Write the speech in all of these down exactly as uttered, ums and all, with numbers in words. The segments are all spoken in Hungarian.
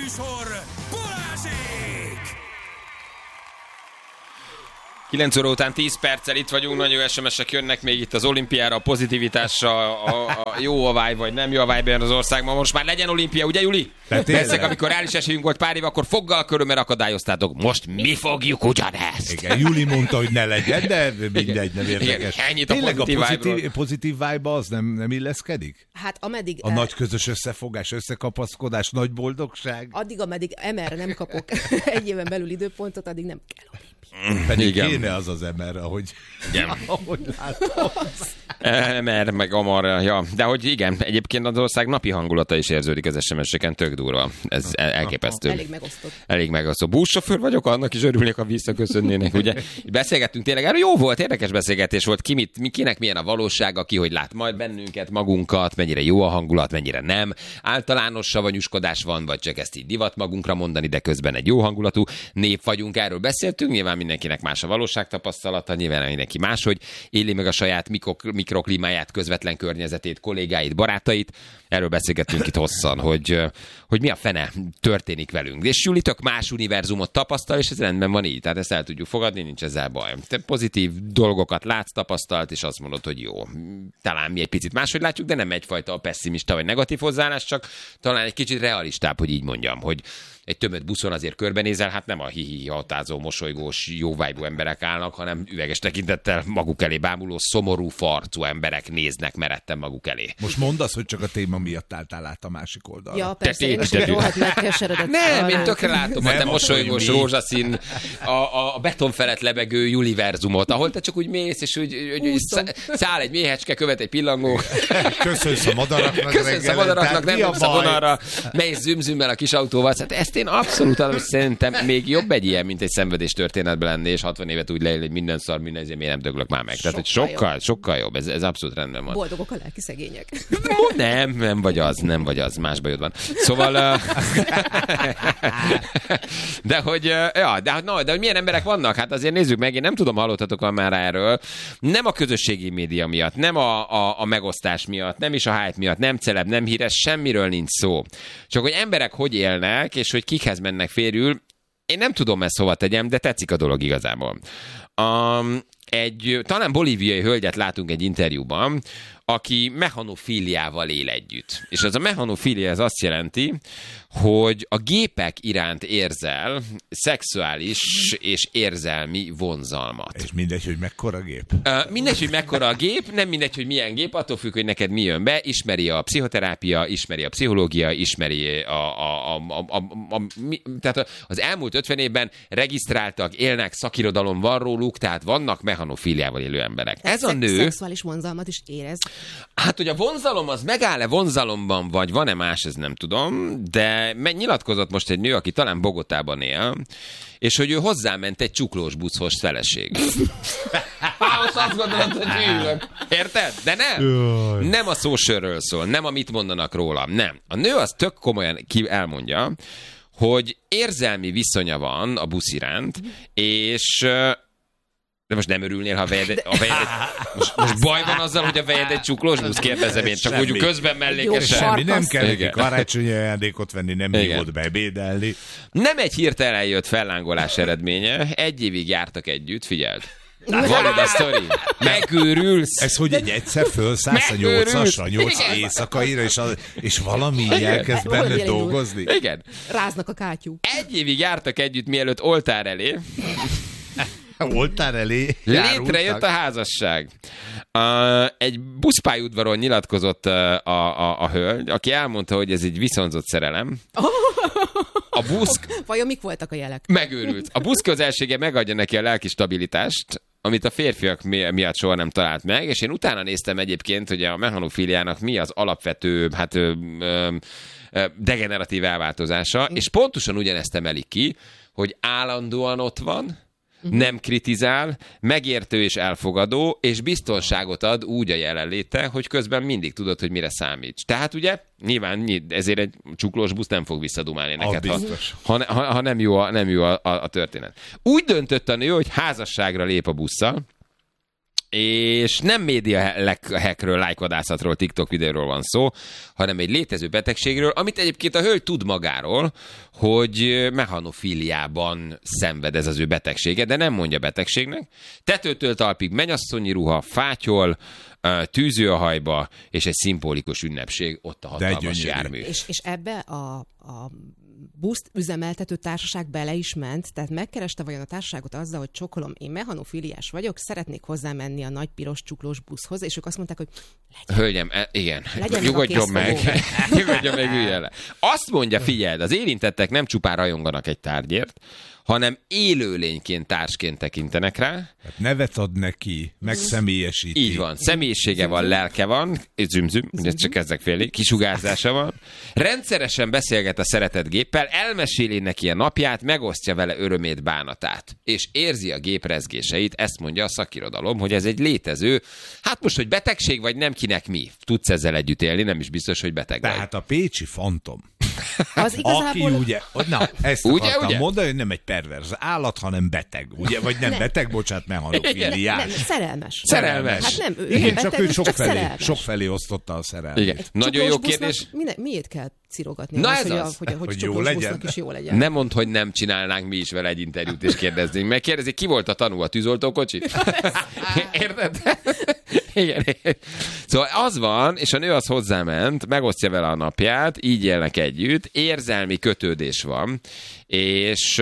műsor Balázsék! kilenc óra után tíz perccel itt vagyunk, nagyon es em es-ek jönnek még itt az olimpiára, a pozitivitásra, a, a jó a vibe, vagy nem jó a vibe az országban. Most már legyen olimpia, ugye Juli? Persze, amikor reális esélyünk volt pár év, akkor foggal körömmel akadályoztátok. Most mi fogjuk ugyanezt. Igen, Juli mondta, hogy ne legyen, de mindegy, nem érdekes. Igen, ennyit a tényleg pozitív, a pozitív, pozitív vibe az nem, nem illeszkedik? Hát ameddig... A el... nagy közös összefogás, összekapaszkodás, nagy boldogság? Addig, ameddig em erre nem kapok egy éven belül időpontot, addig nem kell olimpia. Pedig igen. kéne az az em er, ahogy, ahogy látom. em er, meg Amar, ja. De hogy igen, egyébként az ország napi hangulata is érződik az es em es-eken, tök durva. Ez elképesztő. Elég megosztott. Elég megosztott. Buszsofőr vagyok, annak is örülnék, ha visszaköszönnének, ugye? Beszélgettünk tényleg, erről jó volt, érdekes beszélgetés volt, ki mit, mi, kinek milyen a valósága, ki hogy lát majd bennünket, magunkat, mennyire jó a hangulat, mennyire nem. Általános savanyúskodás van, vagy csak ezt így divat magunkra mondani, de közben egy jó hangulatú nép vagyunk, erről beszéltünk, nyilván mindenkinek más a valóságtapasztalata, nyilván mindenki máshogy éli meg a saját mikro- mikroklímáját, közvetlen környezetét, kollégáit, barátait. Erről beszélgettünk itt hosszan, hogy, hogy mi a fene történik velünk. És Juli tök más univerzumot tapasztal, és ez rendben van így. Tehát ezt el tudjuk fogadni, nincs ezzel baj. Te pozitív dolgokat látsz, tapasztalt, és azt mondod, hogy jó. Talán mi egy picit máshogy látjuk, de nem egyfajta a pessimista vagy negatív hozzáállás, csak talán egy kicsit realistább, hogy így mondjam, hogy egy tömött buszon azért körbenézel, hát nem a hihi hatázó, mosolygós, jó vibe-ú emberek állnak, hanem üveges tekintettel maguk elé bámuló, szomorú, farcú emberek néznek meretten maguk elé. Most mondd azt, hogy csak a téma miatt álltál át a másik oldalra. Ja, persze, Te én is te- rohadt megkeseredett. Nem, én tökre látom Nem, a te az, mosolygós, hogy mi? rózsaszín, a, a, a beton felett lebegő univerzumot, ahol te csak úgy mész, és úgy, úgy, úgy száll egy méhecske, követ egy pillangó. Köszönsz a madaraknak. Köszönsz a madaraknak, nem a rúgsz a vonalra, mész zümzümmel a kis autóval. Hát ezt én abszolút adom, szerintem még jobb egy ilyen, mint egy szenvedés történetben lenni, és hatvan évet úgy leél, hogy minden szar, minden, ezért miért nem döglök már meg. Tehát, hogy Sokkal sokkal, jobb. sokkal jobb, ez, ez abszolút rendben van. Boldogok a lelki szegények. Nem, nem vagy az, nem vagy az, más bajod van. Szóval... Uh... de hogy, uh, ja, de, no, de hogy milyen emberek vannak? Hát azért nézzük meg, én nem tudom, hallottatok már erről. Nem a közösségi média miatt, nem a, a, a megosztás miatt, nem is a hype miatt, nem celeb, nem híres, semmiről nincs szó. Csak hogy emberek hogy élnek, és hogy kikhez mennek férjül, én nem tudom ezt hova tegyem, de tetszik a dolog igazából. Um, egy talán bolíviai hölgyet látunk egy interjúban, aki mechanofíliával él együtt. És az a mechanofília az azt jelenti, hogy a gépek iránt érzel szexuális és érzelmi vonzalmat. És mindegy, hogy mekkora gép? Uh, mindegy, hogy mekkora a gép, nem mindegy, hogy milyen gép, attól függ, hogy neked mi jön be, ismeri a pszichoterápia, ismeri a pszichológia, ismeri a... a, a, a, a, a mi, tehát az elmúlt ötven évben regisztráltak, élnek, szakirodalom van róluk, tehát vannak mechanofíliával élő emberek. Ez a nő... Szexuális vonzalmat is érez. Hát, hogy a vonzalom az megáll-e vonzalomban, vagy van-e más, ez nem tudom, de nyilatkozott most egy nő, aki talán Bogotában él, és hogy ő hozzáment egy csuklós buszhoz feleség. Most azt gondolod, hogy hűlök. Érted? De nem. Nem a szósörről szól, nem a mit mondanak rólam, nem. A nő az tök komolyan ki elmondja, hogy érzelmi viszonya van a busz iránt, és... De most nem örülnél, ha a vejed, a vejed most, most baj van azzal, hogy a vejed egy csuklós busz? Kérdezem én, csak Semmi. úgy közben mellékesen. Semmi, nem kell neki Igen. karácsonyi ajándékot venni, nem hívott bebédelni. Nem egy hirtelen jött fellángolás eredménye, egy évig jártak együtt, figyeld. Valid a sztori. Megőrülsz. Ez, hogy egy egyszer fölszállsz a nyolcasra, a nyolc éjszakaira, és, a, és valami így elkezd Valami benned elindul. dolgozni. Igen. Ráznak a kátyú. Egy évig jártak együtt, mielőtt oltár elé Oltár elé létrejött a házasság. Uh, egy buszpályaudvaron nyilatkozott uh, a, a, a hölgy, aki elmondta, hogy ez egy viszonzott szerelem. A busz... Vajon mik voltak a jelek? Megőrült. A busz közelsége megadja neki a lelki stabilitást, amit a férfiak mi- miatt soha nem talált meg, és én utána néztem egyébként, hogy a mechanofíliának mi az alapvető, hát ö, ö, ö, degeneratív elváltozása, és pontosan ugyanezt emelik ki, hogy állandóan ott van, nem kritizál, megértő és elfogadó, és biztonságot ad úgy a jelenléte, hogy közben mindig tudod, hogy mire számíts. Tehát ugye, nyilván ezért egy csuklós busz nem fog visszadumálni neked, ha, ha, ha, ha nem jó, a, nem jó a, a, a történet. Úgy döntött a nő, hogy házasságra lép a busszal, és nem média hackről, lájkvadászatról, TikTok videóról van szó, hanem egy létező betegségről, amit egyébként a hölgy tud magáról, hogy mechanofíliában szenved ez az ő betegsége, de nem mondja betegségnek. Tetőtől talpig mennyasszonyi ruha, fátyol, tűző a hajba, és egy szimbolikus ünnepség, ott a hatalmas jármű. És, és ebbe a, a buszt üzemeltető társaság bele is ment, tehát megkereste vajon a társaságot azzal, hogy csokolom, én mechanofiliás vagyok, szeretnék hozzá menni a nagy piros csuklós buszhoz, és ők azt mondták, hogy legyen. Hölgyem, e, igen, Legyen nyugodjon meg, nyugodjon meg, üljön le. Azt mondja, figyeld, az érintettek nem csupán rajonganak egy tárgyért, hanem élőlényként, társként tekintenek rá. Hát nevet ad neki, megszemélyesíti. Így van, személyisége van, lelke van, züm-züm, ugye csak kezdek félni, kisugárzása van. Rendszeresen beszélget a szeretett géppel, elmeséli neki a napját, megosztja vele örömét, bánatát. És érzi a gép rezgéseit, ezt mondja a szakirodalom, hogy ez egy létező, hát most, hogy betegség vagy nem, kinek mi. Tudsz ezzel együtt élni, nem is biztos, hogy beteg vagy. Tehát a pécsi fantom. Az igazából... Aki ugye, na, ezt ugye, akartam ugye? mondani, hogy nem egy perverz állat, hanem beteg, ugye? Vagy nem, Nem. beteg, bocsánat, mechanofiliás. Nem, szerelmes. Szerelmes. Hát nem, ő Igen, nem csak beteg, ő csak sokfelé, szerelmes. sokfelé osztotta a szerelmet. Igen. Nagyon jó Csuklós kérdés. busznak Minden, miért kell cirogatni? Na az, ez hogy, az. A, hogy, a, hogy, Hogy hogy jó csuklós legyen. busznak is jó legyen. Nem mondd, hogy nem csinálnánk mi is vele egy interjút, és kérdeznénk meg. Kérdezik, ki volt a tanú, a tűzoltókocsi? Érted? Igen. Szóval az van, és a nő az hozzáment, megosztja vele a napját, így élnek együtt, érzelmi kötődés van, és,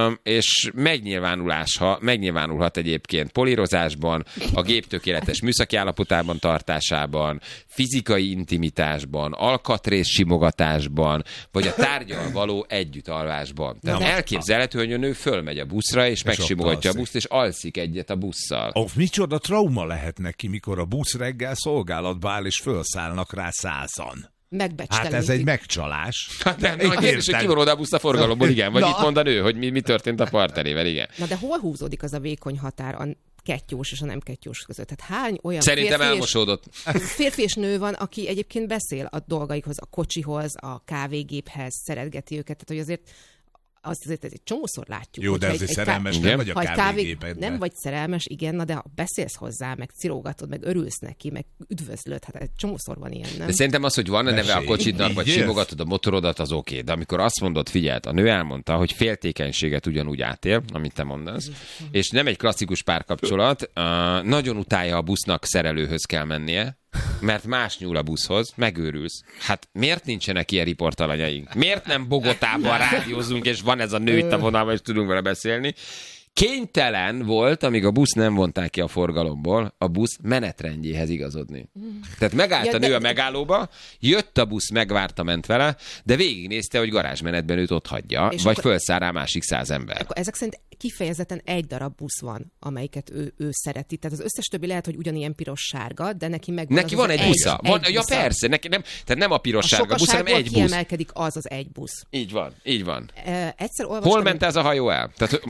és megnyilvánulás, megnyilvánulhat egyébként polírozásban, a gép tökéletes műszaki állapotában tartásában, fizikai intimitásban, alkatrész simogatásban, vagy a tárgyal való együttalvásban. Tehát elképzelhető, hogy a nő fölmegy a buszra, és, és megsimogatja a buszt, és alszik egyet a busszal. Ó, micsoda trauma lehet neki, mikor a busz reggel szolgálatba áll, és felszállnak rá százan. Megbecstelítik. Hát ez egy megcsalás. De nagy kérdés, hogy kivonod a buszt a forgalomból, igen. Vagy Na. mit mond a nő, hogy mi, mi történt a partnerével, igen. Na de hol húzódik az a vékony határ a kettyós és a nem kettyós között? Tehát hány olyan Szerintem férfi és, elmosódott. férfi és nő van, aki egyébként beszél a dolgaikhoz, a kocsihoz, a kávégéphez, szeretgeti őket, tehát hogy azért azt azért egy csomószor látjuk. Jó, de hogyha azért egy, egy szerelmes ká... nem vagy a ha egy kávégépedben. Nem vagy szerelmes, igen, na de ha beszélsz hozzá, meg cirógatod, meg örülsz neki, meg üdvözlöd, hát egy csomószor van ilyen, nem? De szerintem az, hogy van a neve a Mesélj. kocsidnak, vagy Így simogatod a motorodat, az oké. Okay. De amikor azt mondod, figyeld, a nő elmondta, hogy féltékenységet ugyanúgy átél, amit te mondasz, és nem egy klasszikus párkapcsolat, uh, nagyon utálja a busznak, szerelőhöz kell mennie, mert más nyúl a buszhoz, megőrülsz. Hát miért nincsenek ilyen riportalanyaink? Miért nem Bogotában rádiózunk, és van ez a nő itt a vonalban, és tudunk vele beszélni? Kénytelen volt, amíg a busz nem vonták ki a forgalomból, a busz menetrendjéhez igazodni. Tehát megállt Ja, a nő de- a megállóba, jött a busz, megvárta, ment vele, de végignézte, hogy garázsmenetben őt ott hagyja, És vagy akkor- felszáll rá másik száz ember. Akkor ezek szerint kifejezetten egy darab busz van, amelyiket ő, ő szereti. Tehát az összes többi lehet, hogy ugyanilyen piros-sárga, de neki meg Neki az van az egy busza. Egy Van, ja busza. persze, neki nem, tehát nem a A piros-sárga busz, hanem sokaságból egy busz. kiemelkedik az az egy busz. Így van, így van. E, egyszer olvastam... Hol ment ez a hajó el? Tehát,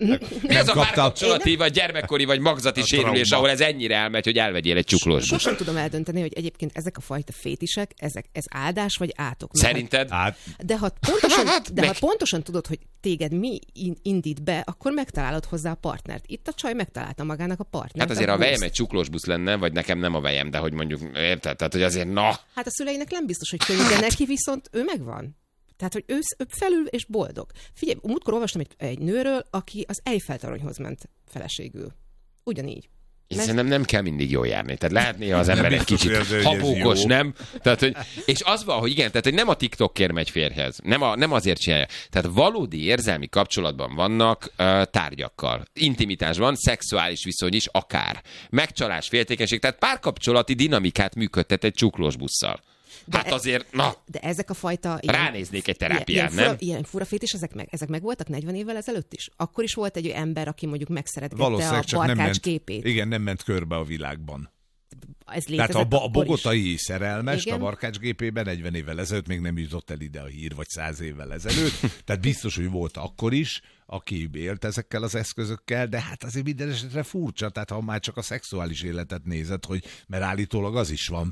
mi az a kapta- párkapcsolati, vagy gyermekkori, vagy magzati A sérülés, trauma. ahol ez ennyire elmegy, hogy elvegyél egy csuklós buszt? Sosem tudom eldönteni, hogy egyébként ezek a fajta fétisek, ezek, ez áldás vagy átok. Mert Szerinted? Hát, ha- De ha pontosan, de ha meg- pontosan tudod, hogy téged mi in- indít be, akkor megtalálod hozzá a partnert. Itt a csaj megtalálta magának a partnert. Hát azért, a ha a vejem buszt. egy csuklós busz lenne, vagy nekem nem a vejem, de hogy mondjuk, érted? Tehát, hogy azért, na, Hát a szüleinek nem biztos, hogy könnyű, de neki viszont ő megvan. Tehát, hogy ő, ő felül és boldog. Figyelj, múltkor olvastam egy, egy nőről, aki az Eiffel toronyhoz ment feleségül. Ugyanígy. én Mert- szerintem nem kell mindig jól járni. Tehát lehet néha az ember egy biztos, kicsit hogy ez- hogy ez habókos, jó. nem? Tehát, hogy, és az van, hogy igen, tehát hogy nem a TikTokért megy férjhez. Nem, a, nem azért csinálja. Tehát valódi érzelmi kapcsolatban vannak uh, tárgyakkal. Intimitásban, szexuális viszony is akár. Megcsalás, féltékenység, tehát párkapcsolati dinamikát működtet egy csuklós busszal. Hát e- azért, na, De ezek a fajta... Ilyen, ránéznék egy ilyen, terápián, ilyen, nem? fura, ilyen fura fétis, ezek meg, ezek meg voltak negyven évvel ezelőtt is? Akkor is volt egy olyan ember, aki mondjuk megszeretgette a valószínűleg csak nem barkács ment, képét. igen, nem ment körbe a világban. Ez Tehát létezett a, bo- a akkor is. bogotai szerelmest Igen. a barkácsgépében negyven évvel ezelőtt még nem jutott el ide a hír, vagy száz évvel ezelőtt. Tehát biztos, hogy volt akkor is, aki élt ezekkel az eszközökkel, de hát azért minden esetre furcsa, tehát ha már csak a szexuális életet nézed, hogy mert állítólag az is van.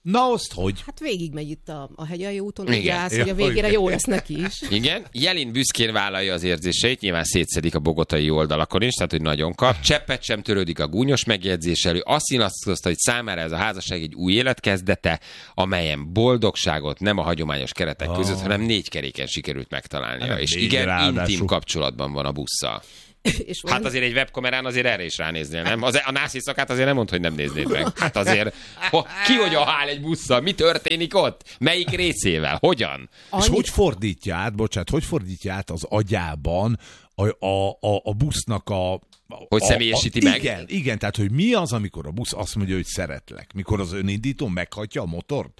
Na, azt hogy? Hát végigmegy itt a, a hegyalja úton, Igen. úgy állsz, hogy a Ja, végére igen. jó lesz neki is. Igen, Jelin büszkén vállalja az érzéseit, nyilván szétszedik a bogotai oldalakon is, tehát hogy nagyon kap. Cseppet sem törődik a gúnyos megjegyzéssel, ő azt nyilatkozta, hogy számára ez a házasság egy új élet kezdete, amelyen boldogságot nem a hagyományos keretek Ah. között, hanem négy keréken sikerült megtalálnia. Nem És négy, igen, ráadásul. intim kapcsolatban van a busszal. És Hát van- azért egy webkamerán azért erre is ránéznél, nem? Az, a nász éjszakát azért nem mondd, hogy nem néznéd meg. Hát azért, ho, ki hogyan áll egy busszal? Mi történik ott? Melyik részével? Hogyan? És Annyit- hogy fordítja át, bocsánat, hogy fordítja át az agyában a, a, a, a busznak a... Hogy a, személyesíti a, meg? Igen, igen, tehát hogy mi az, amikor a busz azt mondja, hogy szeretlek? Mikor az önindító meghatja a motort?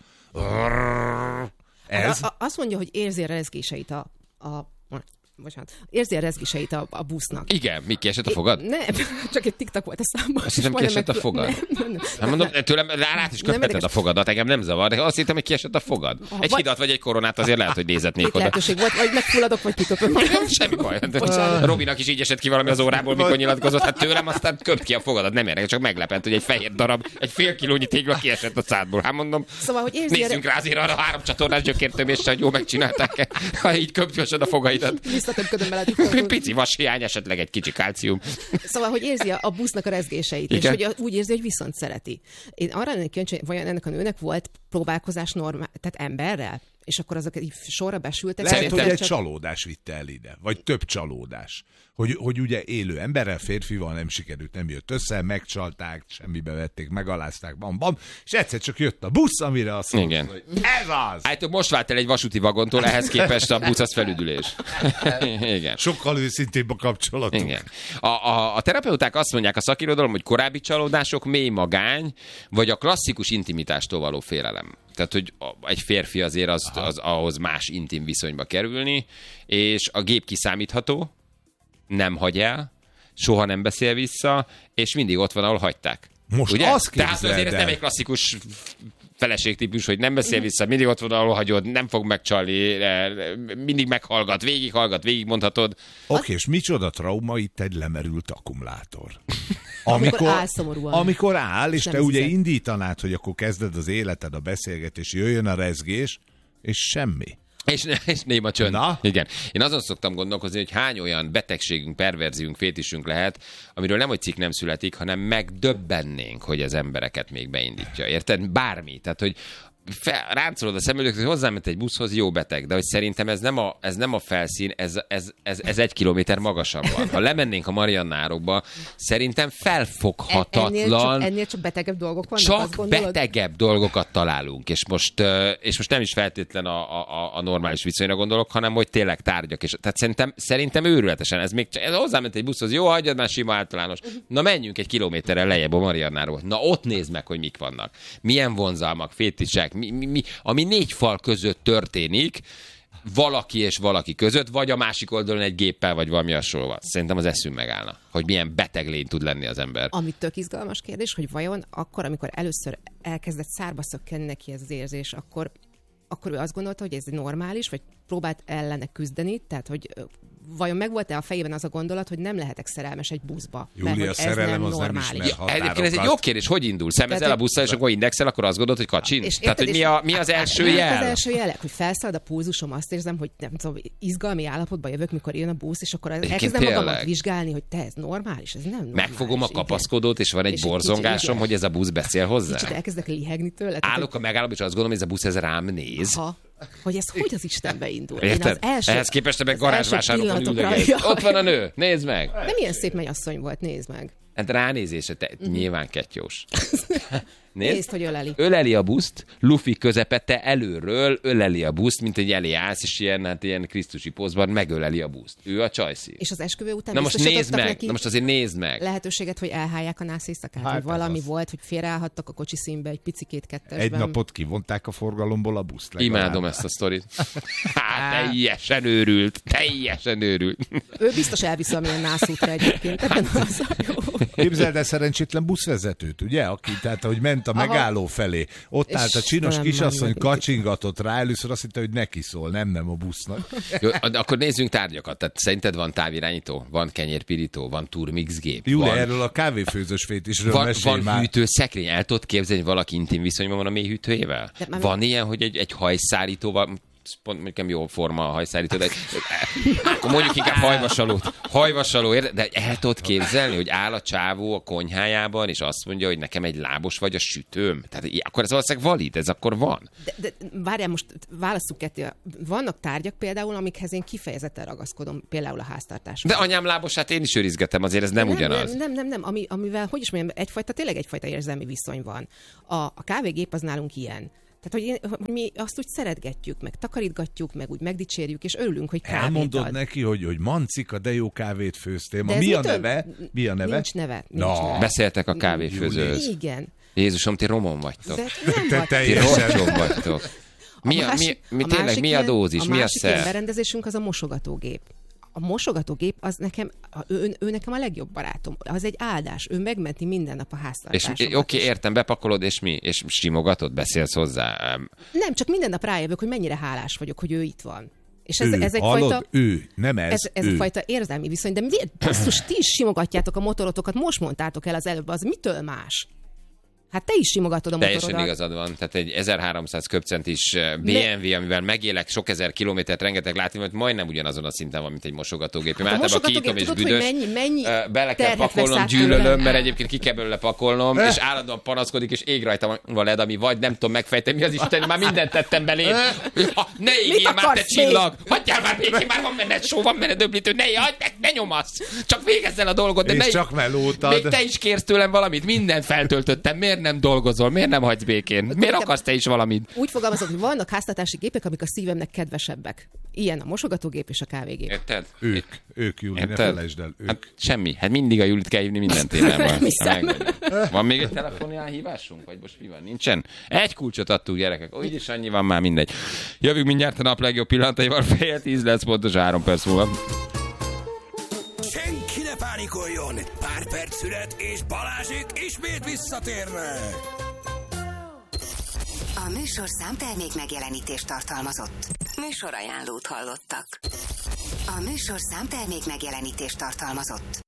Ez? A, a, azt mondja, hogy érzi a rezgéseit a, a bocsánat, érzi a rezgéseit a, a busznak. Igen, mi kiesett a fogad? Nem, csak egy TikTok volt a számban. Azt hittem, kiesett a fogad. Nem, nem, nem. Hát mondom, tőlem rá, rá is Nem köpheted érdekes. a fogadat, engem nem zavar, de azt hittem, hogy kiesett a fogad. Egy vagy- hidat vagy egy koronát azért lehet, hogy nézetnék Két oda. lehetőség volt, vagy megfulladok, vagy kiköpök. Semmi baj. Bocsánat. Robinak is így esett ki valami az órából, mikor nyilatkozott. Hát tőlem aztán köpt ki a fogadat. Nem érdekel, csak meglepett, hogy egy fehér darab, egy fél kilónyi tégla kiesett a szádból. Hát mondom, Szóval, hogy érzi a nézzünk rá azért arra a három csatornás gyökértöméssel, hogy jól megcsinálták, ha így köpkösöd a fogaidat. visszatömködöm bele a TikTokon. Pici vashiány, esetleg egy kicsi kálcium. Szóval, hogy érzi a, a busznak a rezgéseit, Igen. és hogy a, úgy érzi, hogy viszont szereti. Én arra lennék kíváncsi, hogy vajon ennek a nőnek volt próbálkozás normál, tehát emberrel? És akkor azok így sorra besültek. Lehet, Szerintem hogy egy csak- csalódás vitte el ide, vagy több csalódás. Hogy, hogy ugye élő emberrel, férfival nem sikerült, nem jött össze, megcsalták, semmibe vették, megalázták, bam, bam, és egyszer csak jött a busz, amire azt mondta, Igen. hogy ez az! Hát most vált el egy vasúti vagontól, ehhez képest a busz az felüdülés. Igen. Sokkal őszintébb a kapcsolatunk. Igen. A, a, a terapeuták azt mondják a szakirodalom, hogy korábbi csalódások, mély magány, vagy a klasszikus intimitástól való félelem. Tehát, hogy a- egy férfi azért az, az ahhoz más intim viszonyba kerülni, és a gép kiszámítható, nem hagy el, soha nem beszél vissza, és mindig ott van, ahol hagyták. Most Ugye? azt Tehát képzeld azért ez el. nem egy klasszikus feleségtípus, hogy nem beszél vissza, mindig ott van, ahol hagyod, nem fog megcsalni, mindig meghallgat, végighallgat, végigmondhatod. Oké, és micsoda trauma itt egy lemerült akkumulátor. Amikor áll szomorúan. Amikor áll, és Nem te ugye hiszed. indítanád, hogy akkor kezded az életed, a beszélgetés, jöjjön a rezgés, és semmi. És, és néma csönd. Na? Igen. Én azon szoktam gondolkozni, hogy hány olyan betegségünk, perverziünk, fétisünk lehet, amiről nem, hogy cikk nem születik, hanem megdöbbennénk, hogy az embereket még beindítja. Érted? Bármi. Tehát, hogy fel, ráncolod a szemüveget, hogy hozzáment egy buszhoz, jó beteg, de hogy szerintem ez nem a, ez nem a felszín, ez, ez, ez, ez egy kilométer magasabb van. Ha lemennénk a Mariannárokba, szerintem Ennél csak, felfoghatatlan, ennél csak betegebb dolgok vannak, azt csak gondolod? betegebb dolgokat találunk, és most, ö, és most nem is feltétlen a, a, a normális viszonyra gondolok, hanem hogy tényleg tárgyak. És, tehát szerintem, szerintem őrületesen, ez még ez hozzáment egy buszhoz, jó, hagyjad már sima általános. Na menjünk egy kilométerrel lejjebb a Mariannáról. Na ott nézd meg, hogy mik vannak. Milyen vonzalmak, fétisek, mi, mi, mi, ami négy fal között történik, valaki és valaki között, vagy a másik oldalon egy géppel, vagy valami hasonló. Szerintem az eszünk megállna, hogy milyen beteg lény tud lenni az ember. Ami tök izgalmas kérdés, hogy vajon akkor, amikor először elkezdett szárba szökkenni neki ez az érzés, akkor, akkor ő azt gondolta, hogy ez normális, vagy próbált ellene küzdeni, tehát hogy ö, vajon megvolt-e a fejében az a gondolat, hogy nem lehetek szerelmes egy buszba, mert Júlia, hogy ez szerelem nem az nem normális. ismer határokat. Egyébként ez egy jó kérdés, hogy indul? Szemezel Tehát, a busszal, és akkor indexel, akkor azt gondolod, hogy kacsin? És Tehát, érted, hogy mi, és- a, mi az első Mik jel? Az első jelek, hogy felszalad a pulzusom, azt érzem, hogy nem tudom, izgalmi állapotba jövök, mikor jön a busz, és akkor elkezdem tényleg. magamat vizsgálni, hogy te ez normális, ez nem normális. Megfogom a igen. kapaszkodót, és van egy És egy borzongásom, kicsit, igen. hogy ez a busz beszél hozzá. Kicsit elkezdek lihegni tőle. tehát, Állok a megállóban, és azt gondolom, hogy ez a busz ez rám néz. Ha, hogy ez hogy az Istenbe indul. Én Érted? az első, Ehhez képest te meg az első garázsvásárokon pillanatokra- üldögélsz. Jaj. Ott van a nő, nézd meg! De milyen szép mennyasszony volt, nézd meg. Hát ránézése, te, nyilván kettyós. Nézd, Nézd, hogy öleli. öleli a buszt, Luffy közepette előről öleli a buszt, mint egy elé állsz, és ilyen, hát ilyen krisztusi pózban megöleli a buszt. Ő a csajszí. És az esküvő után Na most nézd biztosítottak meg, neki na most azért nézd meg. lehetőséget, hogy elhálják a nász éjszakát, Hát hogy ez valami az. volt, hogy félreállhattak a kocsi színbe egy picikét kettesben. Egy napot kivonták a forgalomból a buszt. legalább. Imádom ezt a sztorit. Hát teljesen őrült, teljesen őrült. Ő biztos elvisz valamilyen nászútra egyébként. Ebben az a jó. Képzeld el szerencsétlen buszvezetőt, ugye? Aki, tehát, hogy ment ment a megálló felé. Ott És állt a csinos nem kisasszony, már kacsingatott rá, először azt hitte, hogy neki szól, nem, nem a busznak. Jó, akkor nézzünk tárgyakat. Tehát szerinted van távirányító, van kenyérpirító, van turmixgép, Júli, van, erről a kávéfőzős fétisről van, mesélj van már. hűtőszekrény. El tudod képzelni, hogy valaki intim viszonyban van a mély hűtőjével? De már- Van ilyen, hogy egy, egy hajszárítóval, pont nekem jó forma a hajszállító, de akkor mondjuk inkább hajvasalót. Hajvasaló, érde? De el tudod képzelni, hogy áll a csávó a konyhájában, és azt mondja, hogy nekem egy lábos vagy a sütőm. Tehát akkor ez valószínűleg valid, ez akkor van. De, de várjál, most válasszuk ketté. Vannak tárgyak például, amikhez én kifejezetten ragaszkodom, például a háztartásban. De anyám lábosát én is őrizgetem, azért ez nem, nem ugyanaz. Nem, nem, nem, nem. Ami, amivel, hogy is mondjam, egyfajta, tényleg egyfajta érzelmi viszony van. A, a kávégép az nálunk ilyen. Tehát, hogy, én, hogy mi azt úgy szeretgetjük, meg takarítgatjuk, meg úgy megdicsérjük, és örülünk, hogy kávét Elmondod ad. neki, hogy, hogy Mancika, de jó kávét főztél. Ma De ez mi a mitől- neve? Mi a neve? Nincs neve. Nincs Na. neve. Beszéltek a kávéfőzőhöz. Igen. Jézusom, ti romon vagytok. De nem Te vagy. Ti teljesen. rosszok vagytok. Mi a, mi, másik- mi a tényleg, másik mi a ilyen- dózis, a mi a másik ilyen szer? berendezésünk az a mosogatógép. A mosogatógép az nekem, a- ő, ő nekem a legjobb barátom. Az egy áldás. Ő megmenti minden nap a És háztartásomat. oké, értem, bepakolod, és mi? És simogatod, beszélsz hozzá. Em, Nem, csak minden nap rájövök, hogy mennyire hálás vagyok, hogy ő itt van. És ez, Ő, ez hallod? egyfajta... Ő, nem ez, Ez, ez ő. a fajta érzelmi viszony, de miért basszus, ti is simogatjátok a motorotokat, most mondtátok el az előbb, az mitől más? Hát te is simogatod a Teljesen motorodat. igazad van. Tehát egy ezerháromszáz köbcentis bé em vé, amivel megélek sok ezer kilométert, rengeteg látni, hogy majdnem ugyanazon a szinten van, mint egy mosogatógép. Én Hát a általában mosogatógép, kiítom és tudod, hogy büdös. mennyi- mennyi Ö, Bele kell terhet pakolnom, vesz át gyűlölöm, tőlem. mert egyébként ki kell belőle pakolnom, és állandóan panaszkodik, és ég rajta van led, ami vagy nem tudom megfejteni, mi az Isten, már mindent tettem belé. Ha, ne égjél már, te akarsz még? csillag! Hagyjál már békén, már van benne só, van benne döblítő, ne, hagyd meg, ne nyomasz! Csak végezz el a dolgot, de És ne, csak melótad. még te is kérsz tőlem valamit, mindent feltöltöttem, miért nem dolgozol, miért nem hagysz békén? Miért akarsz te is valamit? Úgy fogalmazok, hogy vannak háztartási gépek, amik a szívemnek kedvesebbek. Ilyen a mosogatógép és a kávégép. Érted? Ők, ők, Júli, ne Érted? felejtsd el, ők. Hát semmi. Hát mindig a Julit kell hívni minden témában. Nem hiszem. Megvan. Van még egy telefonhívásunk? Vagy most mi van? Nincsen? Egy kulcsot adtuk, gyerekek. Úgy is annyi van már, mindegy. Jövünk mindjárt a nap legjobb pillanataival. Fél tíz lesz pontos három perc múlva. Senki ne pánikoljon! Pár perc szület, és Balázsék ismét visszatérnek! A műsorszám termék megjelenítést tartalmazott. Műsorajánlót hallottak. A műsorszám termék megjelenítést tartalmazott.